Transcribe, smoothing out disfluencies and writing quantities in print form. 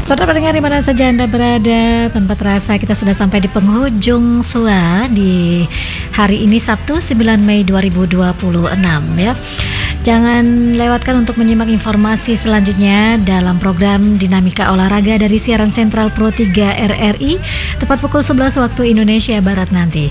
Saudara pendengar di mana saja Anda berada, tanpa terasa kita sudah sampai di penghujung SUA di hari ini Sabtu 9 Mei 2026 ya. Jangan lewatkan untuk menyimak informasi selanjutnya dalam program Dinamika Olahraga dari siaran Sentral Pro 3 RRI tepat pukul 11 waktu Indonesia Barat nanti.